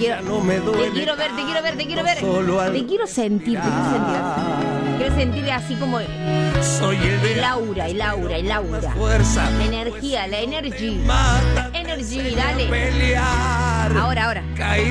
quiero ver. Te quiero sentir. Quiero sentir así como Soy el aura. fuerza. La energía, la energy. Mata, Energy, dale. pelear. Ahora. Caí